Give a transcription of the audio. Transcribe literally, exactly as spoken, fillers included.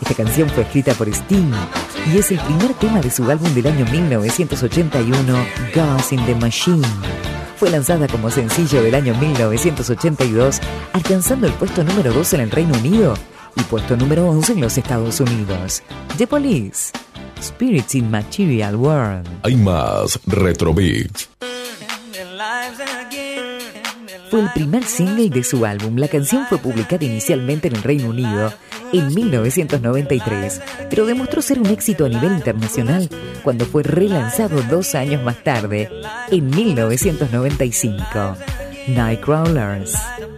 Esta canción fue escrita por Sting y es el primer tema de su álbum del año mil novecientos ochenta y uno, Ghost in the Machine. Fue lanzada como sencillo del año mil novecientos ochenta y dos, alcanzando el puesto número dos en el Reino Unido y puesto número once en los Estados Unidos. The Police, Spirits in Material World. Hay más Retrobeat. Fue el primer single de su álbum. La canción fue publicada inicialmente en el Reino Unido en mil novecientos noventa y tres, pero demostró ser un éxito a nivel internacional cuando fue relanzado dos años más tarde, en mil novecientos noventa y cinco. Nightcrawlers.